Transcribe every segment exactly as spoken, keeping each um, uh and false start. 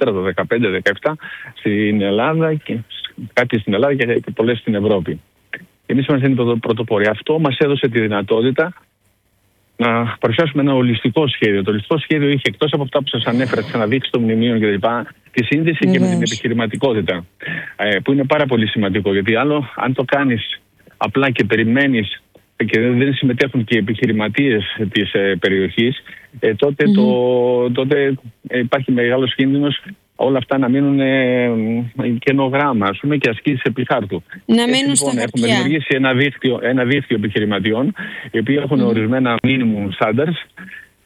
νωρίτερα, το δεκαπέντε δεκαεπτά, στην Ελλάδα και κάτι στην Ελλάδα και πολλές στην Ευρώπη. Εμείς είμαστε στην πρωτοπορία. Αυτό μας έδωσε τη δυνατότητα να παρουσιάσουμε ένα ολιστικό σχέδιο. Το ολιστικό σχέδιο είχε, εκτός από αυτά που σας ανέφερα, τις αναδείξεις των μνημείων κλπ., τη σύνδεση και με την επιχειρηματικότητα, που είναι πάρα πολύ σημαντικό. Γιατί άλλο, αν το κάνεις απλά και περιμένεις και δεν συμμετέχουν και οι επιχειρηματίες της ε, περιοχής, ε, τότε, mm-hmm. το, τότε υπάρχει μεγάλος κίνδυνος όλα αυτά να μείνουν ε, καινογράμμα, ας πούμε, και ασκήσεις επί χάρτου. Να μείνουν στα χαρτιά. Έχουμε δημιουργήσει ένα δίκτυο, ένα δίκτυο επιχειρηματιών, οι οποίοι έχουν mm. ορισμένα minimum standards,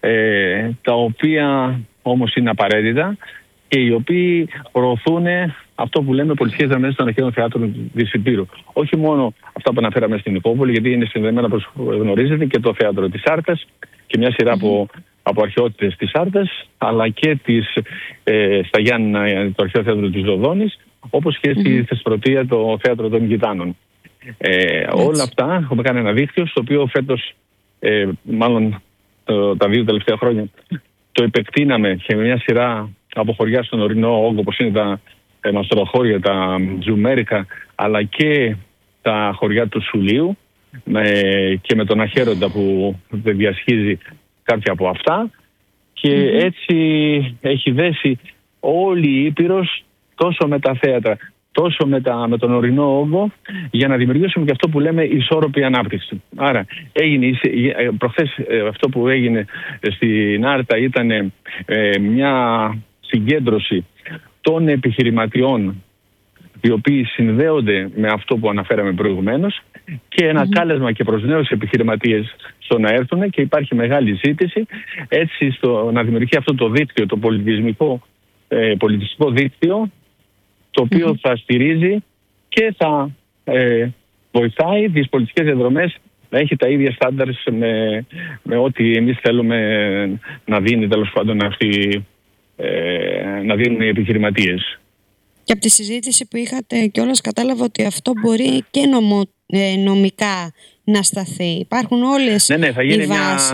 ε, τα οποία όμως είναι απαραίτητα και οι οποίοι προωθούν αυτό που λέμε πολιτικές δραμές των αρχαίων θεάτρων της Υπήρου. Όχι μόνο αυτά που αναφέραμε στην Νικόπολη, γιατί είναι συνδεμένα, όπως γνωρίζετε, και το θέατρο της Άρτας και μια σειρά mm. από από αρχαιότητες της Άρτας, αλλά και της, ε, στα Γιάννηνα το αρχαίο θέατρο της Δοδόνης, όπως και στη mm-hmm. Θεσπρωτεία το θέατρο των Γιτάνων. Ε, όλα αυτά έχουμε κάνει ένα δίκτυο, στο οποίο φέτος, ε, μάλλον το, τα δύο τελευταία χρόνια, το επεκτείναμε και με μια σειρά από χωριά στον ορεινό όγκο, όπως είναι τα ε, Μαστροχώρια, τα Τζουμέρικα, αλλά και τα χωριά του Σουλίου, ε, και με τον Αχέροντα που διασχίζει κάποια από αυτά, και mm-hmm. έτσι έχει δέσει όλη η Ήπειρος τόσο με τα θέατρα, τόσο με, τα, με τον ορεινό όγκο, για να δημιουργήσουμε και αυτό που λέμε ισόρροπη ανάπτυξη. Άρα έγινε, προχθές αυτό που έγινε στην Άρτα ήταν ε, μια συγκέντρωση των επιχειρηματιών, οι οποίοι συνδέονται με αυτό που αναφέραμε προηγουμένως, και ένα mm-hmm. κάλεσμα και προς νέους επιχειρηματίες στο να έρθουν, και υπάρχει μεγάλη ζήτηση έτσι στο να δημιουργεί αυτό το δίκτυο, το πολιτισμικό, ε, πολιτιστικό δίκτυο, το οποίο mm-hmm. θα στηρίζει και θα ε, βοηθάει τις πολιτικές διαδρομές να έχει τα ίδια στάνταρς με, με ό,τι εμείς θέλουμε να δίνει, τέλος πάντων, αυτοί, ε, να δίνουν οι επιχειρηματίες. Και από τη συζήτηση που είχατε κιόλας κατάλαβα ότι αυτό μπορεί και νομο, ε, νομικά να σταθεί. Υπάρχουν όλες ναι, ναι, θα γίνει οι βάσεις.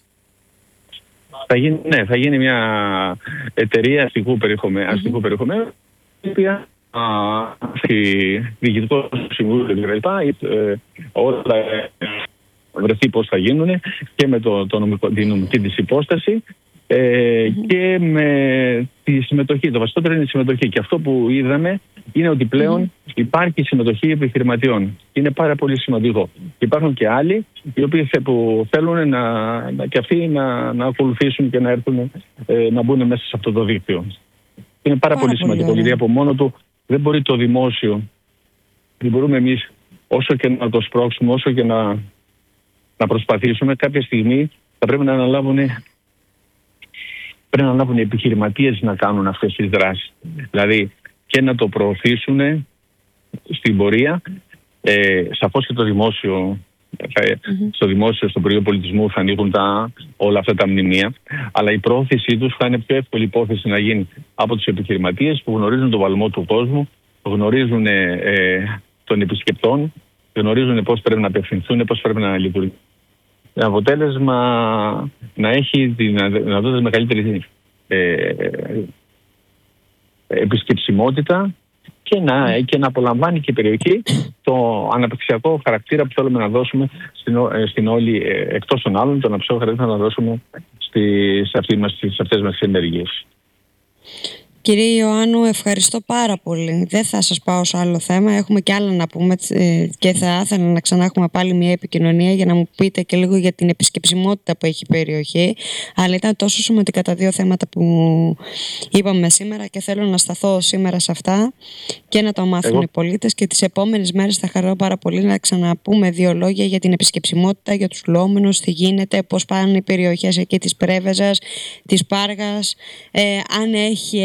Μια... Θα γίνει, ναι, θα γίνει μια εταιρεία αστικού περιεχομένου, mm-hmm. περιεχομένου, η οποία στη Διοικητικό Συμβούλιο κλπ. Όλα βρεθεί πώς θα γίνουν και με το, το νομικό, την νομική της υπόσταση. Ε, mm-hmm. και με τη συμμετοχή. Το βασικότερο είναι η συμμετοχή, και αυτό που είδαμε είναι ότι πλέον mm-hmm. υπάρχει συμμετοχή επιχειρηματιών. Είναι πάρα πολύ σημαντικό. Υπάρχουν και άλλοι οι οποίοι που θέλουν να, να, και αυτοί να, να ακολουθήσουν και να έρθουν, ε, να μπουν μέσα σε αυτό το δίκτυο. Είναι πάρα, πάρα πολύ σημαντικό, γιατί από μόνο του δεν μπορεί το δημόσιο, δεν μπορούμε εμείς όσο και να το σπρώξουμε, όσο και να, να προσπαθήσουμε, κάποια στιγμή θα πρέπει να αναλάβουν Πρέπει να λάβουν οι επιχειρηματίες να κάνουν αυτές τις δράσεις. Δηλαδή και να το προωθήσουν στην πορεία. Ε, σαφώς και το δημόσιο, mm-hmm. στο δημόσιο, στο Υπουργείο Πολιτισμού θα ανοίγουν τα, όλα αυτά τα μνημεία. Αλλά η προώθησή τους θα είναι πιο εύκολη υπόθεση να γίνει από τους επιχειρηματίες που γνωρίζουν τον παλμό του κόσμου, γνωρίζουν ε, των επισκεπτών, γνωρίζουν πώς πρέπει να απευθυνθούν, πώς πρέπει να λειτουργήσουν. Αποτέλεσμα να έχει τη δυνατότητα μεγαλύτερη ε, επισκεψιμότητα και να, και να απολαμβάνει και η περιοχή το αναπτυξιακό χαρακτήρα που θέλουμε να δώσουμε στην, στην όλη, εκτός των άλλων, το αναπτυξιακό χαρακτήρα να δώσουμε στις, στις αυτές μας τις ενέργειες. Κύριε Ιωάννου, ευχαριστώ πάρα πολύ. Δεν θα σας πάω σε άλλο θέμα. Έχουμε και άλλα να πούμε και θα ήθελα να ξανά έχουμε πάλι μια επικοινωνία για να μου πείτε και λίγο για την επισκεψιμότητα που έχει η περιοχή. Αλλά ήταν τόσο σημαντικά τα δύο θέματα που είπαμε σήμερα και θέλω να σταθώ σήμερα σε αυτά και να το μάθουν Εγώ. οι πολίτες. Και τις επόμενες μέρες θα χαρώ πάρα πολύ να ξαναπούμε δύο λόγια για την επισκεψιμότητα, για τους λόμενους, τι γίνεται, πώς πάνε οι περιοχές εκεί της Πρέβεζας, της Πάργας, ε, αν έχει